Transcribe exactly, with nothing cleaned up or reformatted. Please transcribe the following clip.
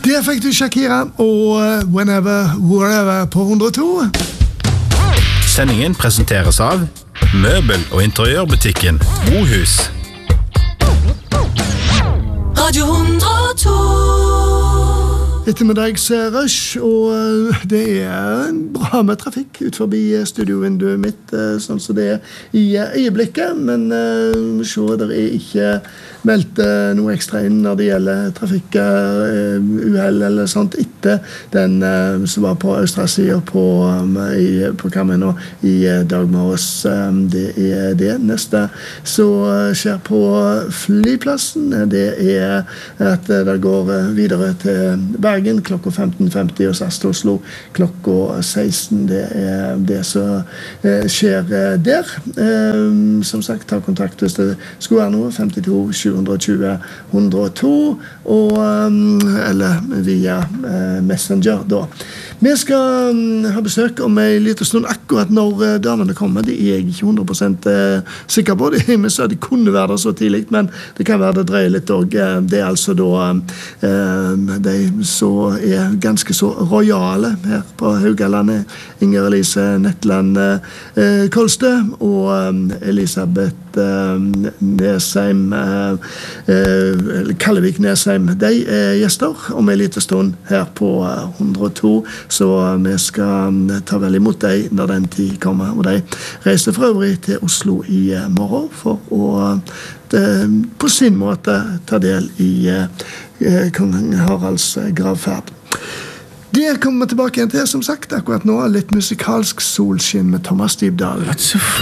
Der fikk du Shakira og Whenever, Wherever på hundre og to. Sendingen presenteres av Møbel- og interiørbutikken Mohus. Radio hundre og to. Ettermiddagsrush, og det er bra med trafikk ut forbi studiovinduet mitt, sånn som det er i øyeblikket, men uh, så det er ikke meldt noe ekstra inn når det gjelder trafikk, uh, uheld eller sånt, etter den uh, som var på Østra-siden på, um, i, på Kammen og i uh, dagmorges. Um, det er det neste som skjer på flyplassen. Det er at det går videre til Bergen klokka femten femti og S A S til Oslo klokka seksten. Det er det som uh, skjer uh, der. Um, som sagt, ta kontakt hvis det skulle være noe. femtito sju tjue hundre og to og, um, eller via uh, Messenger da. Vi skal um, ha besøk om en liten stund. Akkurat når uh, damene kommer, det er jeg ikke hundre prosent uh, sikker på. Det, vi sa de kunne være der så tidlig, men det kan være det drøyer litt også. Det er altså da uh, de så er ganske så royale her på Haugalandet. Inger Elise Netland uh, Kolstø og um, Elisabeth uh, Nesheim uh, uh, Kallevik Nesheim. De er gjester om en liten stund her på uh, hundre og to, så vi skal um, ta vel imot deg når den tid kommer. Og de reiser for øvrig til Oslo i uh, morgen for å uh, på sin måte ta del i uh, kong Haralds uh, gravferd. Det kommer vi tilbake igjen til, som sagt, akkurat nå. Litt musikalsk solskinn med Thomas Dybdahl.